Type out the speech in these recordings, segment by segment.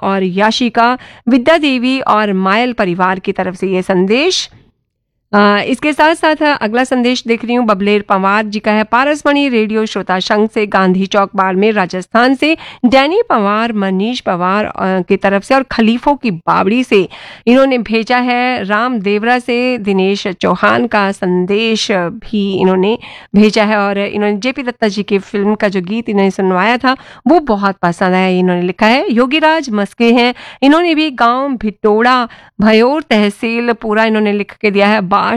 और याशिका, विद्या देवी और मायल परिवार की तरफ से ये संदेश। इसके साथ साथ अगला संदेश देख रही हूँ, बबलेर पंवार जी का है। पारसमणि रेडियो श्रोता संघ से, गांधी चौक बाड़मेर राजस्थान से डैनी पंवार, मनीष पंवार की तरफ से और खलीफों की बावड़ी से इन्होंने भेजा है। राम देवरा से दिनेश चौहान का संदेश भी इन्होंने भेजा है और इन्होंने जेपी दत्ता जी की फिल्म का जो गीत इन्होंने सुनवाया था वो बहुत पसंद आया, इन्होंने लिखा है। योगीराज मस्के हैं, इन्होंने भी गाँव भिटोड़ा भयोर तहसील पूरा इन्होंने लिख के दिया है।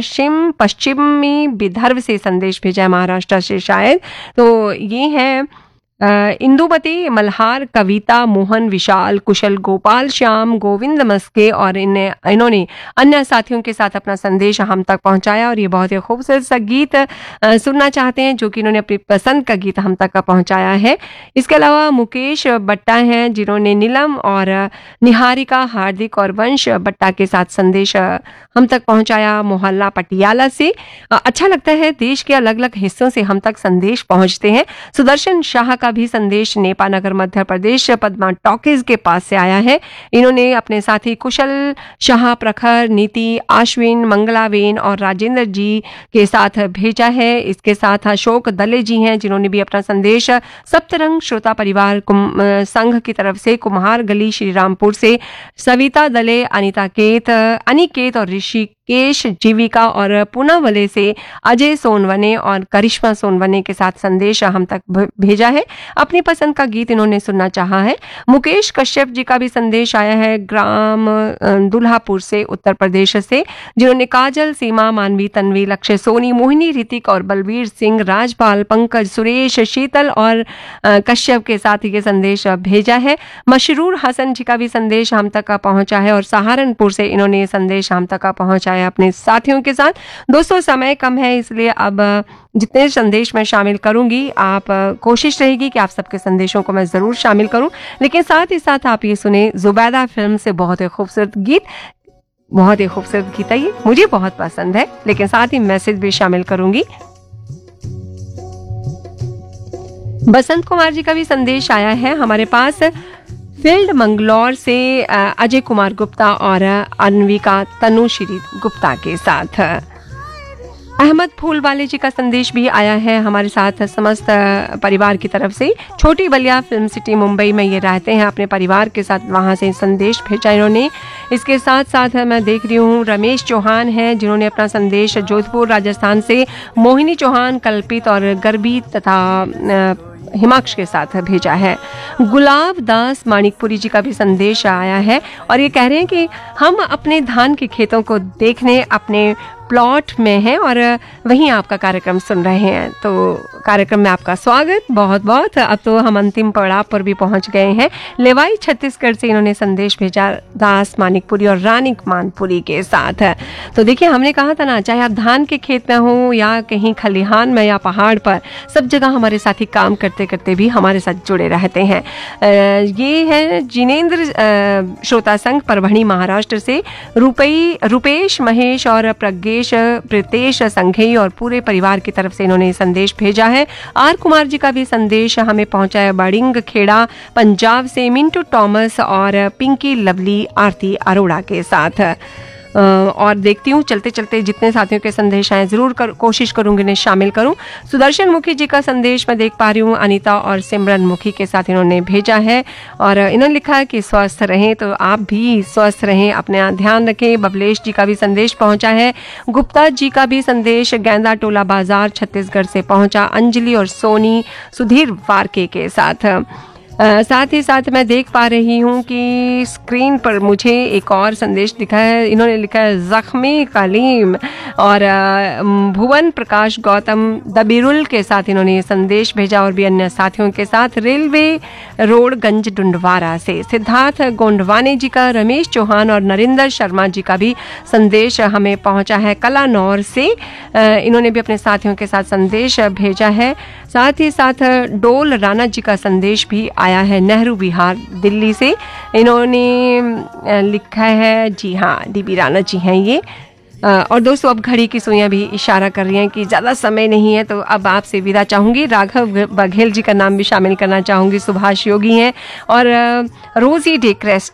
पश्चिमी विदर्भ से संदेश भेजा है, महाराष्ट्र से शायद। तो ये है इंदुमती, मल्हार, कविता, मोहन, विशाल, कुशल, गोपाल, श्याम, गोविंद मस्के और इन्होंने अन्य साथियों के साथ अपना संदेश हम तक पहुंचाया और ये बहुत ही खूबसूरत सा गीत सुनना चाहते हैं जो कि इन्होंने अपनी पसंद का गीत हम तक पहुंचाया है। इसके अलावा मुकेश बट्टा हैं जिन्होंने नीलम और निहारिका, हार्दिक और वंश बट्टा के साथ संदेश हम तक पहुंचाया मोहल्ला पटियाला से। अच्छा लगता है देश के अलग अलग हिस्सों से हम तक संदेश पहुंचते हैं। सुदर्शन शाह का भी संदेश नेपानगर मध्य प्रदेश पद्मा टॉकीज के पास से आया है। इन्होंने अपने साथी कुशल शाह, प्रखर, नीति, आश्विन, मंगलावेन और राजेंद्र जी के साथ भेजा है। इसके साथ अशोक दले जी हैं जिन्होंने भी अपना संदेश सप्तरंग श्रोता परिवार संघ की तरफ से कुम्हार गली श्रीरामपुर से, सविता दले, अनिकेत और ऋषिकेश जीविका और पुनावले से अजय सोनवने और करिश्मा सोनवने के साथ संदेश हम तक भेजा है। अपनी पसंद का गीत इन्होंने सुनना चाहा है। मुकेश कश्यप जी का भी संदेश आया है ग्राम दुल्हापुर से, उत्तर प्रदेश से, जिन्होंने काजल, सीमा, मानवी, तन्वी, लक्ष्य, सोनी, मोहिनी, ऋतिक और बलवीर सिंह, राजपाल, पंकज, सुरेश, शीतल और कश्यप के साथ ये संदेश भेजा है। मशरूर हसन जी का भी संदेश हम तक पहुंचा है और सहारनपुर से इन्होंने ये संदेश हम तक पहुंचाया अपने साथियों के साथ। दोस्तों समय कम है इसलिए अब जितने संदेश मैं शामिल करूंगी, आप कोशिश रहेगी कि आप सबके संदेशों को मैं जरूर शामिल करूं, लेकिन साथ ही साथ आप ये सुने जुबैदा फिल्म से बहुत ही खूबसूरत गीत। बहुत ही खूबसूरत गीत है ये, मुझे बहुत पसंद है, लेकिन साथ ही मैसेज भी शामिल करूंगी। बसंत कुमार जी का भी संदेश आया है हमारे पास फील्ड मंगलौर से, अजय कुमार गुप्ता और अन्विका तनुश्री गुप्ता के साथ। अहमद फूलवाले जी का संदेश भी आया है हमारे साथ समस्त परिवार की तरफ से। छोटी बलिया फिल्म सिटी मुंबई में ये रहते हैं, अपने परिवार के साथ वहां से संदेश भेजा इन्होंने। इसके साथ साथ मैं देख रही हूँ रमेश चौहान हैं जिन्होंने अपना संदेश जोधपुर राजस्थान से, मोहिनी चौहान, कल्पित और गर्भी तथा हिमाक्ष के साथ भेजा है। गुलाब दास मानिकपुरी जी का भी संदेश आया है और ये कह रहे हैं कि हम अपने धान के खेतों को देखने अपने प्लॉट में हैं और वहीं आपका कार्यक्रम सुन रहे हैं। तो कार्यक्रम में आपका स्वागत बहुत बहुत। अब तो हम अंतिम पड़ाव पर भी पहुंच गए हैं। लेवाई छत्तीसगढ़ से इन्होंने संदेश भेजा दास मानिकपुरी और रानिक मानपुरी के साथ। तो देखिए हमने कहा था ना, चाहे आप धान के खेत में हो या कहीं खलिहान में या पहाड़ पर, सब जगह हमारे साथी काम करते करते भी हमारे साथ जुड़े रहते हैं। ये है जिनेन्द्र श्रोता संघ परभणी महाराष्ट्र से, रुपेश, महेश और प्रीतेश संघेई और पूरे परिवार की तरफ से इन्होंने संदेश भेजा है। आर कुमार जी का भी संदेश हमें पहुंचा है बड़िंग खेड़ा पंजाब से, मिंटू टॉमस और पिंकी लवली आरती अरोड़ा के साथ। और देखती हूँ चलते चलते जितने साथियों के संदेश आए जरूर कोशिश करूंगी इन्हें शामिल करूं। सुदर्शन मुखी जी का संदेश मैं देख पा रही हूँ, अनीता और सिमरन मुखी के साथ इन्होंने भेजा है और इन्होंने लिखा है कि स्वस्थ रहें, तो आप भी स्वस्थ रहें, अपना ध्यान रखें। बबलेश जी का भी संदेश पहुंचा है। गुप्ता जी का भी संदेश गेंदा टोला बाजार छत्तीसगढ़ से पहुंचा, अंजलि और सोनी सुधीर वारके के साथ। साथ ही साथ मैं देख पा रही हूँ कि स्क्रीन पर मुझे एक और संदेश दिखा है। इन्होंने लिखा है जख्मी कलीम और भुवन प्रकाश गौतम दबीरुल के साथ इन्होंने ये संदेश भेजा और भी अन्य साथियों के साथ। रेलवे रोड गंज डुंडवारा से सिद्धार्थ गोंडवाने जी का, रमेश चौहान और नरेंद्र शर्मा जी का भी संदेश हमें पहुंचा है कलानौर से। इन्होंने भी अपने साथियों के साथ संदेश भेजा है। साथ ही साथ डोल राणा जी का संदेश भी आया है नेहरू विहार दिल्ली से। इन्होंने लिखा है, जी हाँ डीबी राणा जी हैं ये। और दोस्तों अब घड़ी की सुइयां भी इशारा कर रही हैं कि ज़्यादा समय नहीं है, तो अब आपसे विदा चाहूँगी। राघव बघेल जी का नाम भी शामिल करना चाहूँगी, सुभाष योगी हैं और रोजी डेक्रेस्ट